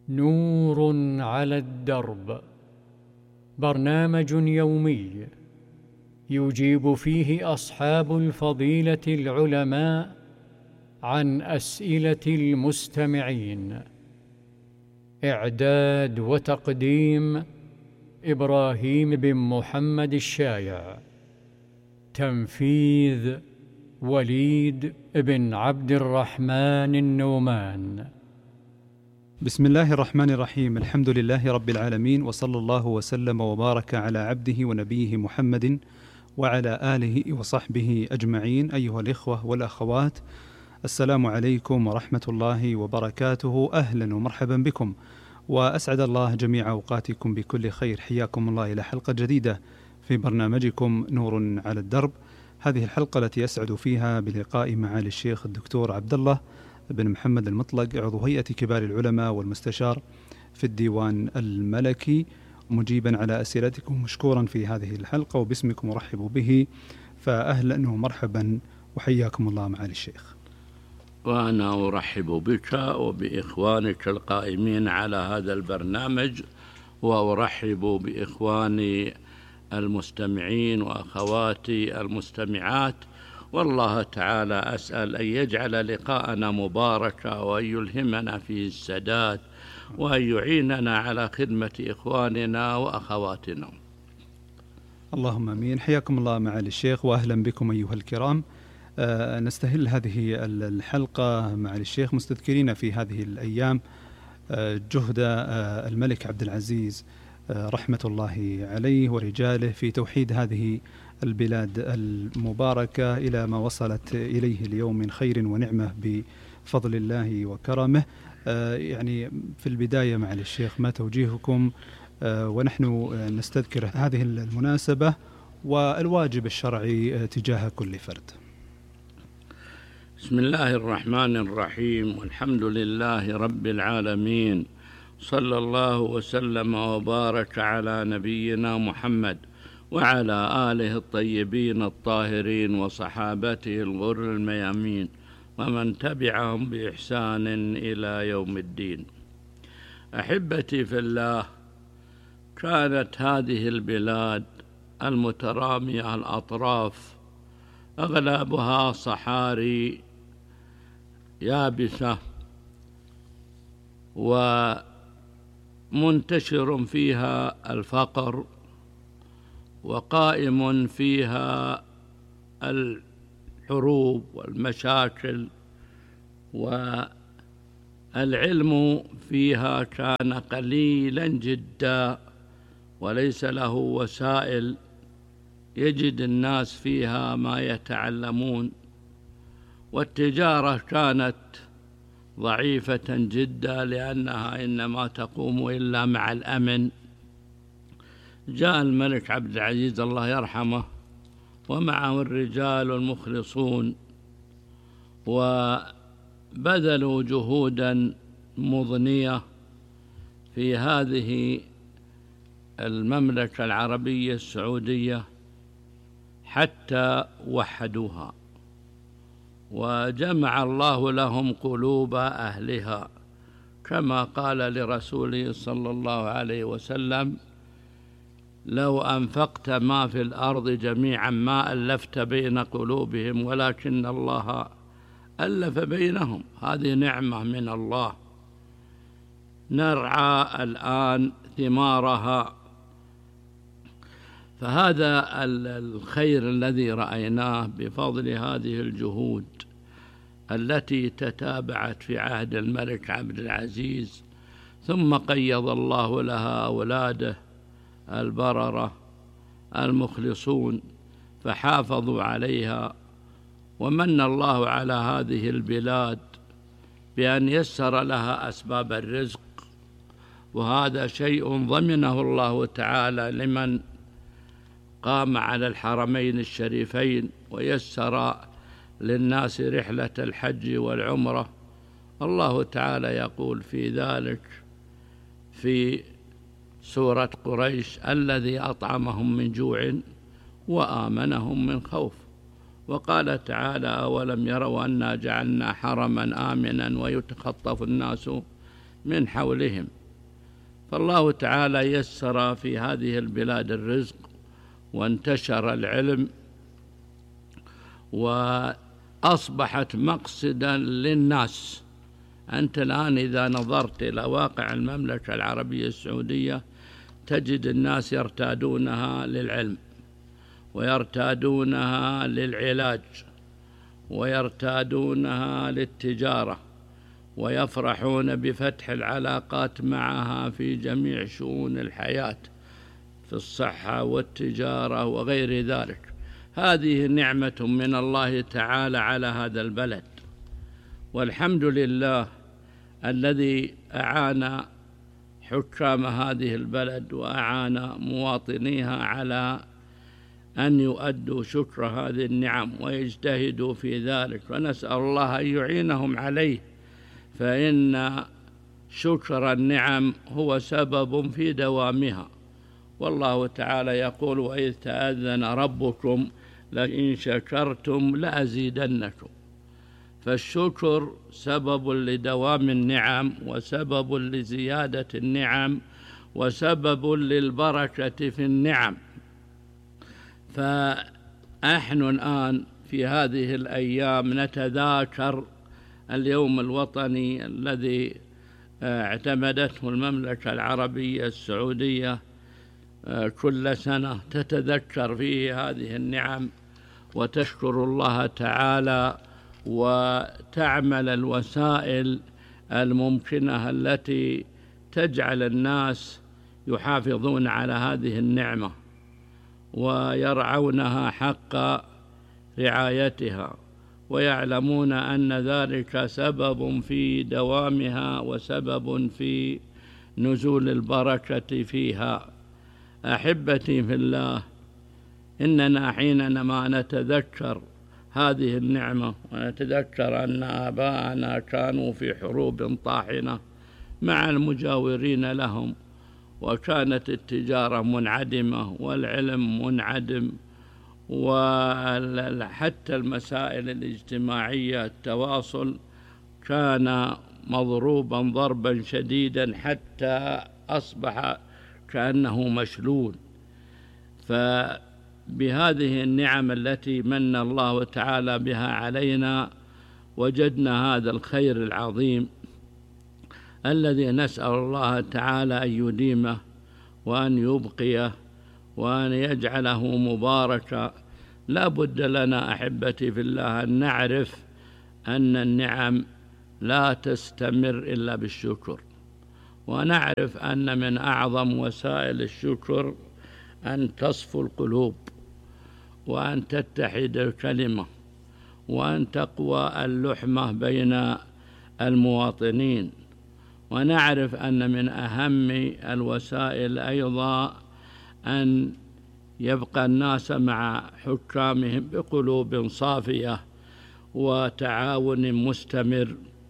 نور على الدرب، برنامج يومي يجيب فيه أصحاب الفضيلة العلماء عن أسئلة المستمعين. إعداد وتقديم إبراهيم بن محمد الشايع. تنفيذ وليد بن عبد الرحمن النومان. بسم الله الرحمن الرحيم. الحمد لله رب العالمين، وصلى الله وسلم وبارك على عبده ونبيه محمد وعلى آله وصحبه أجمعين. أيها الإخوة والأخوات، السلام عليكم ورحمة الله وبركاته. أهلا ومرحبا بكم، وأسعد الله جميع أوقاتكم بكل خير. حياكم الله إلى حلقة جديدة في برنامجكم نور على الدرب. هذه الحلقة التي أسعد فيها بلقاء معالي الشيخ الدكتور عبد الله بن محمد المطلق، عضو هيئة كبار العلماء والمستشار في الديوان الملكي، مجيبا على أسئلتكم مشكورا في هذه الحلقة، وباسمكم أرحب به. فأهلا ومرحبا وحياكم الله معالي الشيخ. وأنا أرحب بك وبإخوانك القائمين على هذا البرنامج، وأرحب بإخواني المستمعين وأخواتي المستمعات، والله تعالى أسأل أن يجعل لقاءنا مباركا، وأن يلهمنا فيه السداد، وأن يعيننا على خدمة إخواننا وأخواتنا. اللهم أمين. حياكم الله معالي الشيخ، وأهلا بكم أيها الكرام. نستهل هذه الحلقة معالي الشيخ مستذكرين في هذه الأيام جهد الملك عبد العزيز رحمة الله عليه ورجاله في توحيد هذه البلاد المباركة إلى ما وصلت إليه اليوم من خير ونعمة بفضل الله وكرمه. يعني في البداية معالي الشيخ، ما توجيهكم ونحن نستذكر هذه المناسبة والواجب الشرعي تجاه كل فرد؟ بسم الله الرحمن الرحيم، والحمد لله رب العالمين، صلى الله وسلم وبارك على نبينا محمد وعلى آله الطيبين الطاهرين وصحابته الغر الميامين ومن تبعهم بإحسان إلى يوم الدين. أحبتي في الله، كانت هذه البلاد المترامية الأطراف أغلبها صحاري يابسة، ومنتشر فيها الفقر، وقائم فيها الحروب والمشاكل، والعلم فيها كان قليلا جدا، وليس له وسائل يجد الناس فيها ما يتعلمون، والتجارة كانت ضعيفة جدا لأنها إنما تقوم إلا مع الأمن. جاء الملك عبد العزيز الله يرحمه ومعه الرجال المخلصون، وبذلوا جهودا مضنية في هذه المملكة العربية السعودية حتى وحدوها، وجمع الله لهم قلوب أهلها، كما قال لرسوله صلى الله عليه وسلم: لو أنفقت ما في الأرض جميعا ما ألفت بين قلوبهم ولكن الله ألف بينهم. هذه نعمة من الله نرعى الآن ثمارها. فهذا الخير الذي رأيناه بفضل هذه الجهود التي تتابعت في عهد الملك عبد العزيز، ثم قيض الله لها أولاده البررة المخلصون فحافظوا عليها، ومن الله على هذه البلاد بأن يسر لها أسباب الرزق، وهذا شيء ضمنه الله تعالى لمن قام على الحرمين الشريفين ويسر للناس رحلة الحج والعمرة. الله تعالى يقول في ذلك في سورة قريش: الذي أطعمهم من جوع وآمنهم من خوف. وقال تعالى: أولم يروا أنا جعلنا حرما آمنا ويتخطف الناس من حولهم. فالله تعالى يسر في هذه البلاد الرزق وانتشر العلم وأصبحت مقصدا للناس. أنت الآن إذا نظرت إلى واقع المملكة العربية السعودية تجد الناس يرتادونها للعلم ويرتادونها للعلاج ويرتادونها للتجارة ويفرحون بفتح العلاقات معها في جميع شؤون الحياة في الصحة والتجارة وغير ذلك. هذه نعمة من الله تعالى على هذا البلد، والحمد لله الذي أعان حكام هذه البلد وأعان مواطنيها على أن يؤدوا شكر هذه النعم ويجتهدوا في ذلك، ونسأل الله أن يعينهم عليه، فإن شكر النعم هو سبب في دوامها. والله تعالى يقول: وإذ تأذن ربكم لئن شكرتم لأزيدنكم. فالشكر سبب لدوام النعم وسبب لزيادة النعم وسبب للبركة في النعم. فنحن الآن في هذه الأيام نتذاكر اليوم الوطني الذي اعتمدته المملكة العربية السعودية كل سنة، تتذكر فيه هذه النعم وتشكر الله تعالى وتعمل الوسائل الممكنة التي تجعل الناس يحافظون على هذه النعمة ويرعونها حق رعايتها، ويعلمون أن ذلك سبب في دوامها وسبب في نزول البركة فيها. أحبتي في الله، إننا حينما نتذكر هذه النعمة ونتذكر أن آباءنا كانوا في حروب طاحنة مع المجاورين لهم، وكانت التجارة منعدمة والعلم منعدم، وحتى المسائل الاجتماعية التواصل كان مضروبا ضربا شديدا حتى أصبح كأنه مشلول. فبهذه النعم التي من الله تعالى بها علينا وجدنا هذا الخير العظيم الذي نسأل الله تعالى أن يديمه وأن يبقيه وأن يجعله مباركا. لا بد لنا أحبتي في الله أن نعرف أن النعم لا تستمر إلا بالشكر، ونعرف أن من أعظم وسائل الشكر أن تصفو القلوب وأن تتحد الكلمة وأن تقوى اللحمة بين المواطنين. ونعرف أن من أهم الوسائل أيضا أن يبقى الناس مع حكامهم بقلوب صافية وتعاون مستمر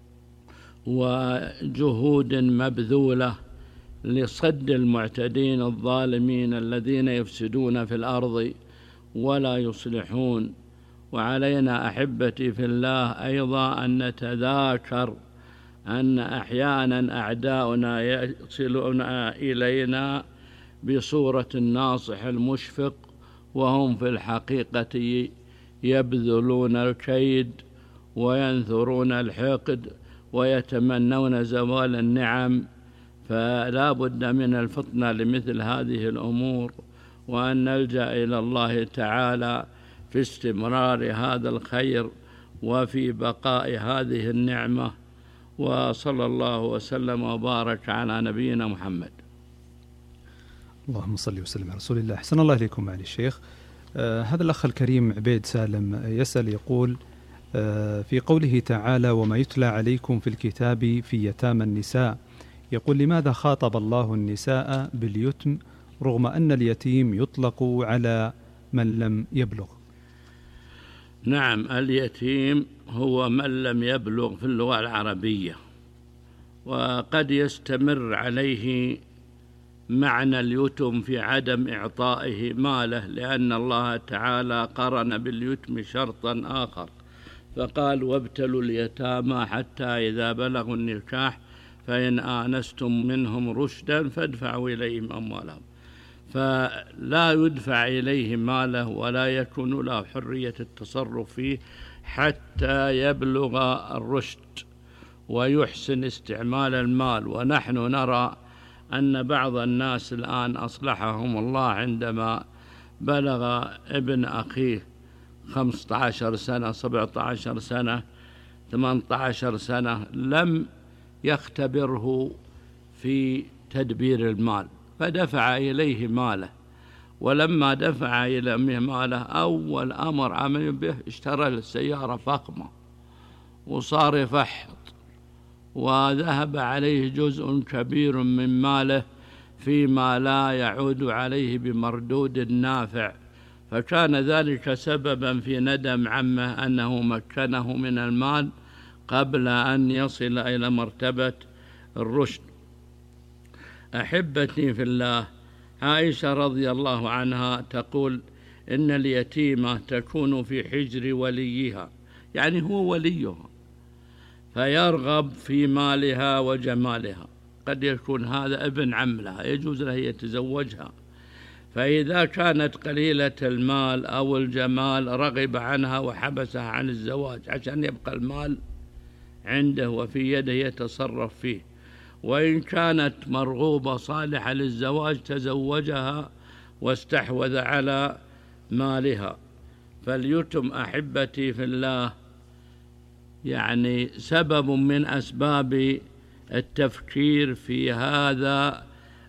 وجهود مبذولة لصد المعتدين الظالمين الذين يفسدون في الأرض ولا يصلحون. وعلينا أحبتي في الله أيضا أن نتذاكر أن أحيانا أعداؤنا يصلون إلينا بصورة الناصح المشفق، وهم في الحقيقة يبذلون الكيد وينثرون الحقد ويتمنون زوال النعم. فلا بد من الفطنة لمثل هذه الأمور، وأن نلجأ إلى الله تعالى في استمرار هذا الخير وفي بقاء هذه النعمة. وصلى الله وسلم وبارك على نبينا محمد. اللهم صل وسلم على رسول الله. أحسن الله إليكم معالي الشيخ. هذا الأخ الكريم عبيد سالم يسأل يقول: في قوله تعالى: وما يتلى عليكم في الكتاب في يتامى النساء، يقول: لماذا خاطب الله النساء باليتم رغم أن اليتيم يطلق على من لم يبلغ؟ نعم، اليتيم هو من لم يبلغ في اللغة العربية، وقد يستمر عليه معنى اليتم في عدم إعطائه ماله، لأن الله تعالى قرن باليتم شرطا آخر فقال: وابتلوا اليتامى حتى إذا بلغوا النكاح فإن آنستم منهم رشدا فادفعوا إليهم أموالهم. فلا يدفع إليه ماله ولا يكون له حرية التصرف فيه حتى يبلغ الرشد ويحسن استعمال المال. ونحن نرى أن بعض الناس الآن أصلحهم الله عندما بلغ ابن أخيه 15 سنة 17 سنة 18 سنة لم يختبره في تدبير المال فدفع إليه ماله، ولما دفع إليه ماله أول أمر عمل به اشترى السيارة فخمة وصار يفحط، وذهب عليه جزء كبير من ماله فيما لا يعود عليه بمردود نافع، فكان ذلك سببا في ندم عمه أنه مكنه من المال قبل أن يصل إلى مرتبة الرشد. أحبتي في الله، عائشة رضي الله عنها تقول إن اليتيمة تكون في حجر وليها، يعني هو وليها، فيرغب في مالها وجمالها. قد يكون هذا ابن عم لها يجوز له يتزوجها، فإذا كانت قليلة المال أو الجمال رغب عنها وحبسها عن الزواج عشان يبقى المال عنده وفي يده يتصرف فيه. وإن كانت مرغوبة صالحة للزواج تزوجها واستحوذ على مالها. فاليتم أحبتي في الله يعني سبب من أسباب التفكير في هذا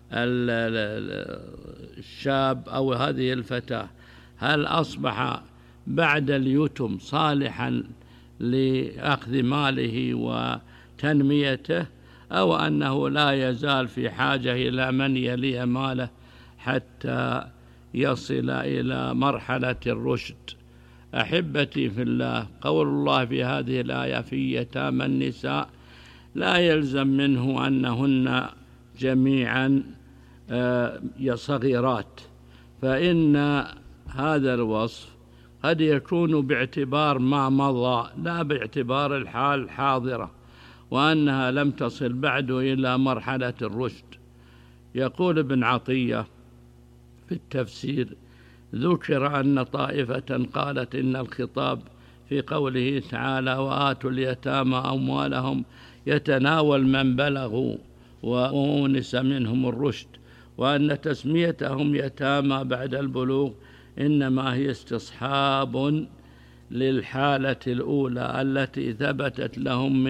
الشاب أو هذه الفتاة، هل أصبح بعد اليتم صالحا لأخذ ماله وتنميته، أو أنه لا يزال في حاجة إلى من يلي ماله حتى يصل إلى مرحلة الرشد. أحبتي في الله، قول الله في هذه الآية في يتامى النساء لا يلزم منه أنهن جميعا صغيرات، فإن هذا الوصف قد يكون باعتبار ما مضى لا باعتبار الحال الحاضرة، وأنها لم تصل بعد إلى مرحلة الرشد. يقول ابن عطية في التفسير: ذكر أن طائفة قالت إن الخطاب في قوله تعالى وآتوا اليتامى أموالهم يتناول من بلغوا وأونس منهم الرشد، وأن تسميتهم يتامى بعد البلوغ إنما هي استصحاب للحالة الأولى التي ثبتت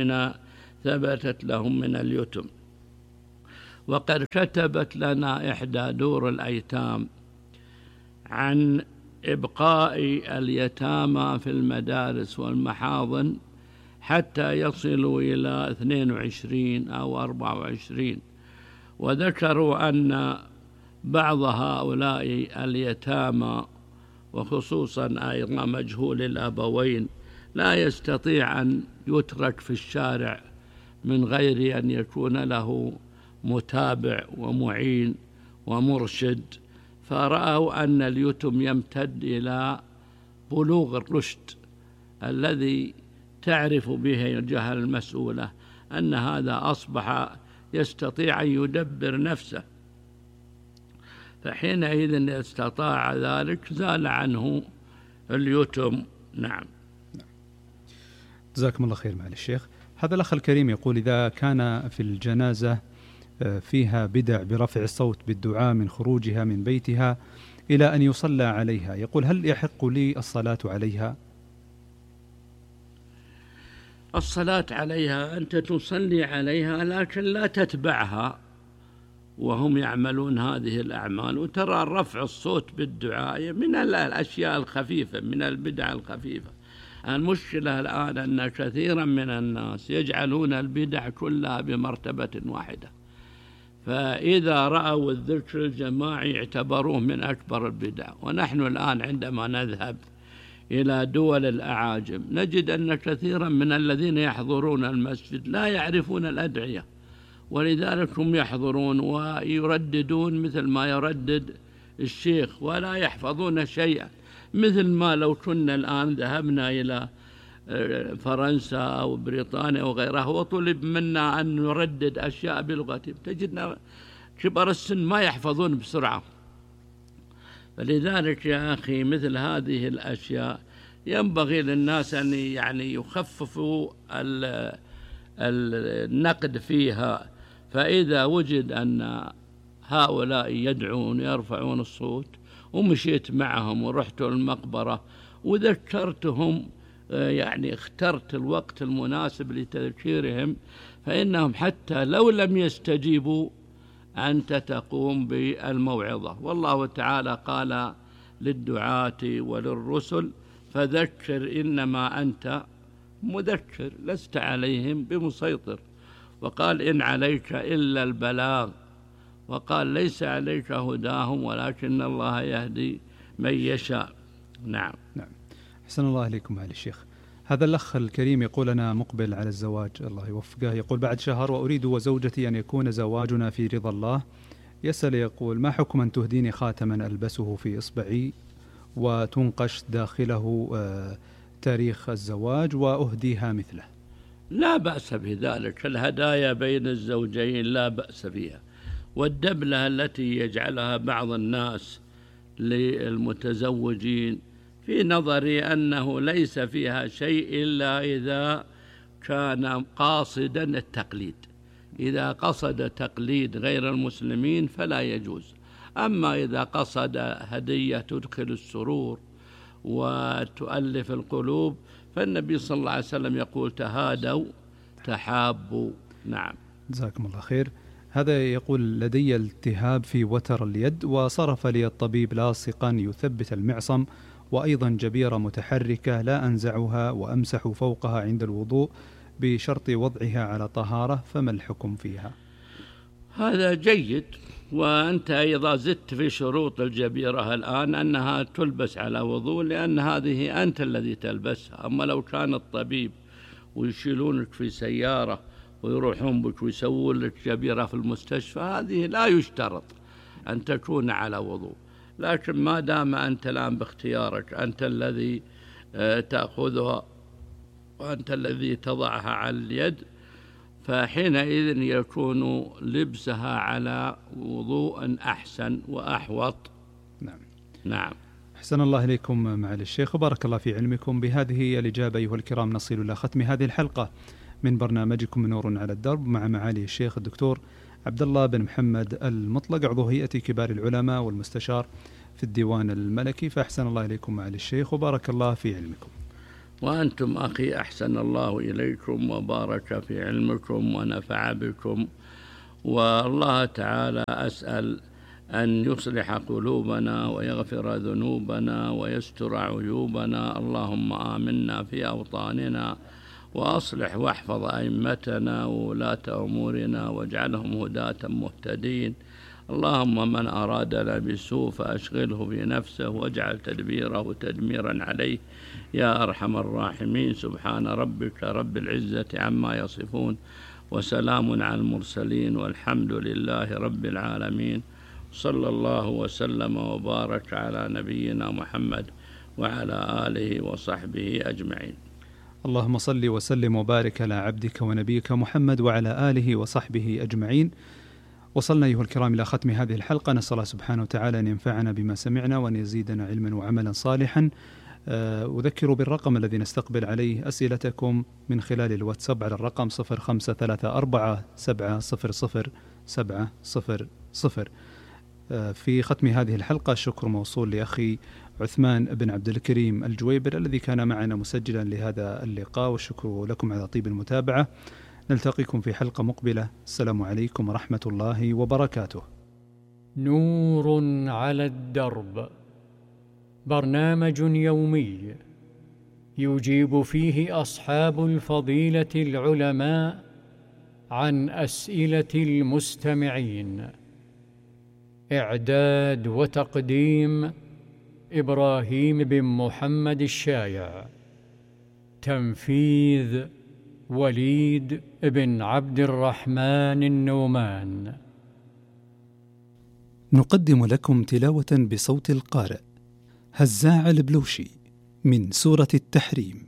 لهم من اليتم. وقد كتبت لنا إحدى دور الأيتام عن إبقاء اليتامى في المدارس والمحاضن حتى يصلوا إلى 22 أو 24، وذكروا أن بعض هؤلاء اليتامى وخصوصا أيضا مجهول الأبوين لا يستطيع أن يترك في الشارع من غير أن يكون له متابع ومعين ومرشد، فرأوا أن اليتم يمتد إلى بلوغ الرشد الذي تعرف به الجهة المسؤولة أن هذا أصبح يستطيع أن يدبر نفسه، فحينئذ استطاع ذلك زال عنه اليتم. نعم. جزاكم الله خير معالي الشيخ. هذا الأخ الكريم يقول: إذا كان في الجنازة فيها بدع برفع الصوت بالدعاء من خروجها من بيتها إلى أن يصلى عليها، يقول: هل يحق لي الصلاة عليها؟ الصلاة عليها أنت تصلي عليها لكن لا تتبعها وهم يعملون هذه الأعمال. وترى رفع الصوت بالدعاء من الأشياء الخفيفة، من البدع الخفيفة. المشكلة الآن أن كثيرا من الناس يجعلون البدع كلها بمرتبة واحدة، فإذا رأوا الذكر الجماعي اعتبروه من أكبر البدع. ونحن الآن عندما نذهب إلى دول الأعاجم نجد أن كثيرا من الذين يحضرون المسجد لا يعرفون الأدعية، ولذلك هم يحضرون ويرددون مثل ما يردد الشيخ ولا يحفظون شيئا، مثل ما لو كنا الآن ذهبنا إلى فرنسا أو بريطانيا وغيرها، وطلب منا أن نردد أشياء بلغتهم، تجدنا كبار السن ما يحفظون بسرعة. فلذلك يا أخي مثل هذه الأشياء ينبغي للناس أن يعني يخففوا النقد فيها. فإذا وجد أن هؤلاء يدعون يرفعون الصوت ومشيت معهم ورحت المقبرة وذكرتهم، يعني اخترت الوقت المناسب لتذكيرهم، فإنهم حتى لو لم يستجيبوا أنت تقوم بالموعظة. والله تعالى قال للدعاة وللرسل فذكر إنما أنت مذكر لست عليهم بمسيطر، وقال إن عليك إلا البلاغ، وقال ليس عليك هداهم ولكن الله يهدي من يشاء. نعم. أحسن الله إليكم معالي الشيخ. هذا الأخ الكريم يقول أنا مقبل على الزواج، الله يوفقه، يقول بعد شهر وأريد وزوجتي أن يكون زواجنا في رضا الله. يسأل يقول ما حكم أن تهديني خاتما ألبسه في إصبعي وتنقش داخله تاريخ الزواج وأهديها مثله؟ لا بأس بذلك، الهدايا بين الزوجين لا بأس بها، والدبلة التي يجعلها بعض الناس للمتزوجين في نظري أنه ليس فيها شيء إلا إذا كان قاصدا التقليد. إذا قصد تقليد غير المسلمين فلا يجوز، أما إذا قصد هدية تدخل السرور وتؤلف القلوب فالنبي صلى الله عليه وسلم يقول تهادوا تحابوا. نعم. جزاكم الله خير. هذا يقول لدي التهاب في وتر اليد وصرف لي الطبيب لاصقا يثبت المعصم وأيضا جبيرة متحركة لا أنزعها وأمسح فوقها عند الوضوء بشرط وضعها على طهارة، فما الحكم فيها؟ هذا جيد، وأنت إذا زدت في شروط الجبيرة الآن أنها تلبس على وضوء لأن هذه أنت الذي تلبسها. أما لو كان الطبيب ويشيلونك في سيارة ويروحون بك ويسوون لك جبيرة في المستشفى هذه لا يشترط أن تكون على وضوء، لكن ما دام أنت الآن باختيارك أنت الذي تأخذها وأنت الذي تضعها على اليد فحينئذ يكون لبسها على وضوء أحسن وأحوط. نعم. أحسن الله إليكم معالي الشيخ وبارك الله في علمكم. بهذه الإجابة أيها الكرام نصل إلى ختم هذه الحلقة من برنامجكم نور على الدرب مع معالي الشيخ الدكتور عبد الله بن محمد المطلق عضو هيئة كبار العلماء والمستشار في الديوان الملكي. فأحسن الله إليكم معالي الشيخ وبارك الله في علمكم. وأنتم أخي أحسن الله إليكم وبارك في علمكم ونفع بكم، والله تعالى أسأل أن يصلح قلوبنا ويغفر ذنوبنا ويستر عيوبنا. اللهم آمنا في أوطاننا وأصلح واحفظ أئمتنا وولاة أمورنا واجعلهم هداة مهتدين. اللهم من أرادنا بسوء فأشغله بنفسه واجعل تدبيره تدميرا عليه يا أرحم الراحمين. سبحان ربك رب العزة عما يصفون وسلام على المرسلين والحمد لله رب العالمين. صلى الله وسلم وبارك على نبينا محمد وعلى آله وصحبه أجمعين. اللهم صل وسلم وبارك على عبدك ونبيك محمد وعلى آله وصحبه أجمعين. وصلنا أيها الكرام إلى ختم هذه الحلقة، نسأل الله سبحانه وتعالى أن ينفعنا بما سمعنا وأن يزيدنا علما وعملا صالحا. أذكر بالرقم الذي نستقبل عليه أسئلتكم من خلال الواتساب على الرقم 0534700700. في ختم هذه الحلقة الشكر موصول لأخي عثمان بن عبد الكريم الجويبر الذي كان معنا مسجلا لهذا اللقاء، والشكر لكم على طيب المتابعة. نلتقيكم في حلقة مقبلة. السلام عليكم ورحمة الله وبركاته. نور على الدرب، برنامج يومي يجيب فيه أصحاب الفضيلة العلماء عن أسئلة المستمعين. إعداد وتقديم إبراهيم بن محمد الشايع. تنفيذ وليد بن عبد الرحمن النومان. نقدم لكم تلاوة بصوت القارئ هزاع البلوشي من سورة التحريم.